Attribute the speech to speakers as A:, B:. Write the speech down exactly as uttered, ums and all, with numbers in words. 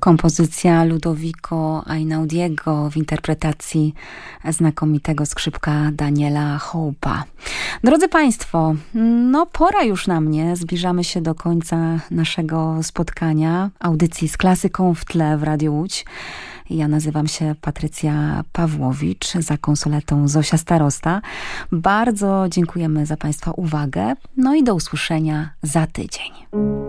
A: Kompozycja Ludovico Einaudiego w interpretacji znakomitego skrzypka Daniela Hope'a. Drodzy Państwo, no pora już na mnie. Zbliżamy się do końca naszego spotkania, audycji z klasyką w tle w Radiu Łódź. Ja nazywam się Patrycja Pawłowicz, za konsoletą Zosia Starosta. Bardzo dziękujemy za Państwa uwagę, no i do usłyszenia za tydzień.